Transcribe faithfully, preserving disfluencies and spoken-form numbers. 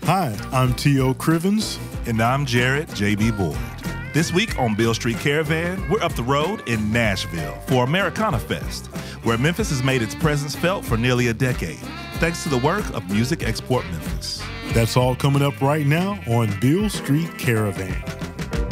Hi, I'm T O Crivens. And I'm Jared J B Boyd. This week on Beale Street Caravan, we're up the road in Nashville for Americana Fest, where Memphis has made its presence felt for nearly a decade, thanks to the work of Music Export Memphis. That's all coming up right now on Beale Street Caravan.